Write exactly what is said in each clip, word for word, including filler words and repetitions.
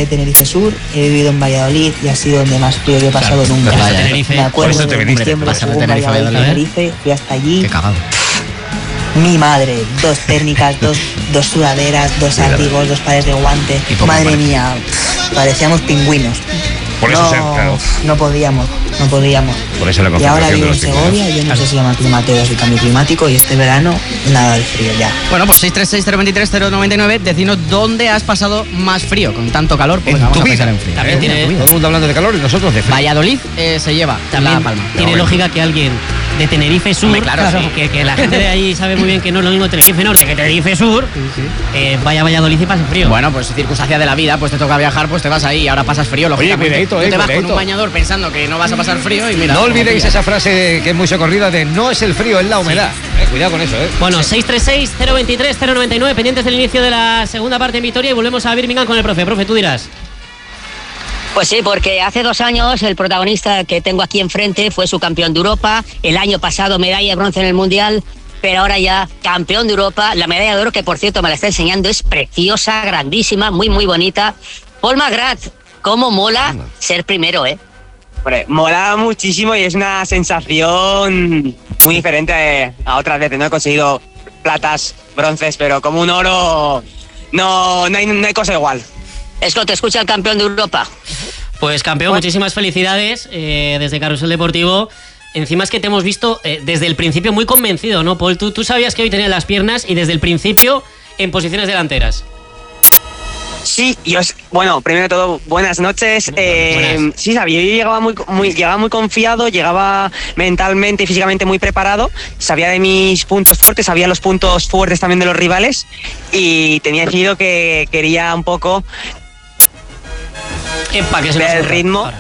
de Tenerife Sur, he vivido en Valladolid y ha sido donde más frío que he pasado claro, nunca. Vaya, Tenerife, me acuerdo por eso te de septiembre, Tenerife, según Valladolid, Valladolid, Tenerife, fui hasta allí. Qué cagado. Mi madre, dos térmicas, dos, dos sudaderas, dos abrigos, dos pares de guante. Madre mía, parecíamos pingüinos. Por eso no, se, claro. no podíamos, no podíamos. Por eso la y ahora vivo en concentración de los Segovia, yo no Claro. sé si llama climateo o cambio climático, y este verano nada de frío ya. Bueno, pues seis tres seis cero dos tres cero nueve nueve, decinos dónde has pasado más frío, con tanto calor, pues En vamos tu a vida. pensar en frío. También ¿eh? tiene- En tu vida. Todo el mundo hablando de calor y nosotros de frío. Valladolid eh, se lleva También la palma. tiene bueno. lógica que alguien de Tenerife Sur, Hombre, claro, sí. que, que la gente de ahí sabe muy bien que no es lo mismo Tenerife Norte que Tenerife Sur, eh, vaya a Valladolid y pase frío. Bueno, pues circunstancia de la vida, pues te toca viajar, pues te vas ahí y ahora pasas frío, lógicamente. cuidadito, Tú eh, te vas con cuidadito. un bañador pensando que no vas a pasar frío y mira. No como olvidéis pillas. esa frase que es muy socorrida de no es el frío, es la humedad. Eh, cuidado con eso, ¿eh? Bueno, seis tres seis cero dos tres cero nueve nueve, pendientes del inicio de la segunda parte en Vitoria, y volvemos a Birmingham con el profe. Profe, tú dirás. Pues sí, porque hace dos años el protagonista que tengo aquí enfrente fue su campeón de Europa, el año pasado medalla de bronce en el Mundial, pero ahora ya campeón de Europa, la medalla de oro, que por cierto me la está enseñando, es preciosa, grandísima, muy muy bonita. Paul McGrath, cómo mola ser primero, ¿eh? Hombre, mola muchísimo y es una sensación muy diferente a otras veces. No he conseguido platas, bronces, pero como un oro no, no, hay, no hay cosa igual. Es que te escucha el campeón de Europa. Pues campeón, muchísimas felicidades eh, desde Carrusel Deportivo. Encima es que te hemos visto eh, desde el principio muy convencido, ¿no, Paul? Tú, tú sabías que hoy tenías las piernas y desde el principio en posiciones delanteras. Sí, yo, bueno, primero de todo, buenas noches. Eh, Buenas. sí, sabía, yo llegaba muy, muy, llegaba muy confiado, llegaba mentalmente y físicamente muy preparado, sabía de mis puntos fuertes, sabía los puntos fuertes también de los rivales y tenía decidido que quería un poco Epa, que se nos ver el corta. ritmo Ahora.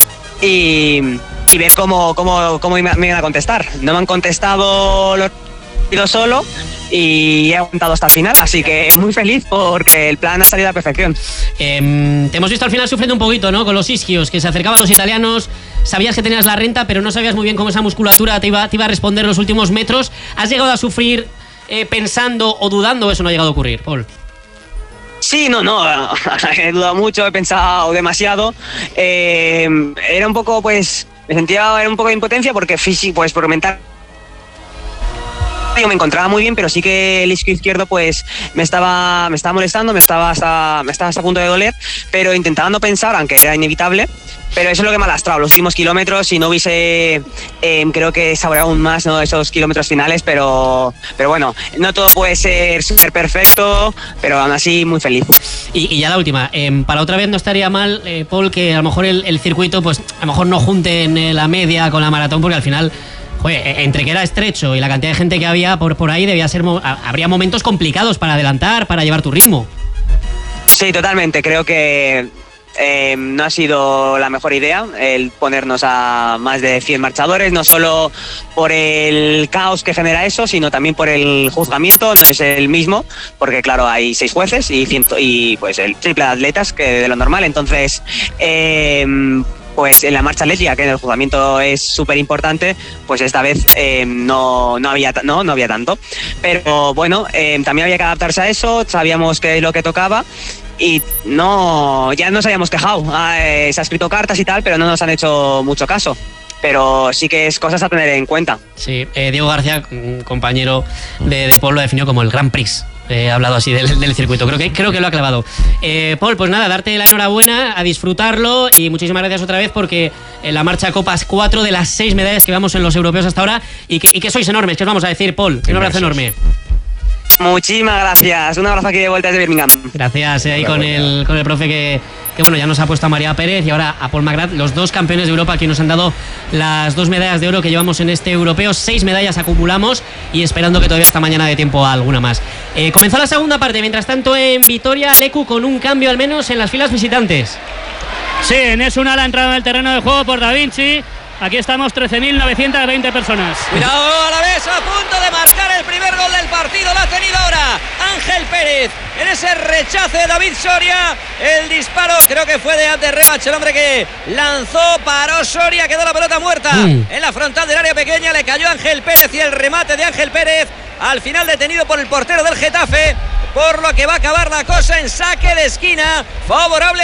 y, y ver cómo, cómo, cómo me, me iban a contestar. No me han contestado los partidos solo y he aguantado hasta el final, así que muy feliz porque el plan ha salido a la perfección. Eh, te hemos visto al final sufriendo un poquito, ¿no? Con los isquios, que se acercaban los italianos. Sabías que tenías la renta, pero no sabías muy bien cómo esa musculatura te iba, te iba a responder los últimos metros. ¿Has llegado a sufrir eh, pensando o dudando? ¿Eso no ha llegado a ocurrir, Paul? Sí, no, no, he dudado mucho, he pensado demasiado. Eh, era un poco, pues, me sentía era un poco de impotencia porque físico, pues, por mental. Yo me encontraba muy bien, pero sí que el isquio izquierdo pues me estaba me estaba molestando, me estaba hasta me estaba hasta a punto de doler, pero intentaba no pensar, aunque era inevitable, pero eso es lo que me ha lastrado los últimos kilómetros. Si no hubiese eh, creo que saboreado aún más, ¿no?, esos kilómetros finales, pero pero bueno, no todo puede ser súper perfecto, pero aún así muy feliz. Y, y ya la última, eh, para otra vez no estaría mal, eh, Paul, que a lo mejor el, el circuito, pues a lo mejor no junten eh, la media con la maratón, porque al final, joder, entre que era estrecho y la cantidad de gente que había por, por ahí, debía ser mo- habría momentos complicados para adelantar, para llevar tu ritmo. Sí, totalmente. Creo que eh, no ha sido la mejor idea el ponernos a más de cien marchadores, no solo por el caos que genera eso, sino también por el juzgamiento. No es el mismo, porque claro, hay seis jueces y, ciento, y pues el triple de atletas que de lo normal. Entonces, eh, pues en la marcha atlética, que en el juzgamiento es súper importante, pues esta vez eh, no, no, había, no, no había tanto. Pero bueno, eh, también había que adaptarse a eso, sabíamos qué es lo que tocaba y no, ya nos habíamos quejado. Ah, eh, se ha escrito cartas y tal, pero no nos han hecho mucho caso. Pero sí que es cosas a tener en cuenta. Sí, eh, Diego García, un compañero de, de Paul, lo definió como el Grand Prix. He hablado así del, del circuito, creo que, creo que lo ha clavado. Eh, Paul, pues nada, darte la enhorabuena, a disfrutarlo y muchísimas gracias otra vez porque en la marcha Copas cuatro de las seis medallas que vamos en los europeos hasta ahora y que, y que sois enormes, ¿qué os vamos a decir, Paul? Un abrazo enorme. Muchísimas gracias. Un abrazo aquí de vuelta desde Birmingham. Gracias, eh, ahí con el, con el profe que, que bueno, ya nos ha puesto a María Pérez y ahora a Paul McGrath, los dos campeones de Europa que nos han dado las dos medallas de oro que llevamos en este europeo. Seis medallas acumulamos y esperando que todavía hasta mañana dé tiempo a alguna más. Eh, comenzó la segunda parte, mientras tanto en Vitoria, Lecu con un cambio al menos en las filas visitantes. Sí, en Esuna la entrada en el terreno de juego por Da Vinci. Aquí estamos, trece mil novecientas veinte personas. Cuidado, a la vez a punto de marcar el primer gol del partido. Lo ha tenido ahora Ángel Pérez en ese rechace de David Soria. El disparo creo que fue de Ander Remach, el hombre que lanzó, paró Soria, quedó la pelota muerta mm. en la frontal del área pequeña. Le cayó Ángel Pérez y el remate de Ángel Pérez al final detenido por el portero del Getafe, por lo que va a acabar la cosa en saque de esquina favorable